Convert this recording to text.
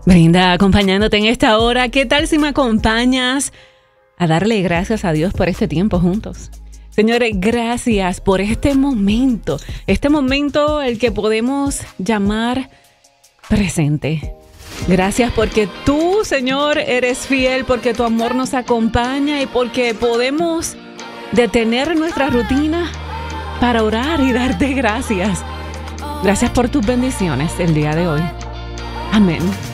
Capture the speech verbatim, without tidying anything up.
Brenda, acompañándote en esta hora. ¿Qué tal si me acompañas a darle gracias a Dios por este tiempo juntos? Señores, gracias por este momento, este momento el que podemos llamar presente. Gracias porque tú, Señor, eres fiel, porque tu amor nos acompaña y porque podemos detener nuestra rutina para orar y darte gracias. Gracias por tus bendiciones el día de hoy. Amén.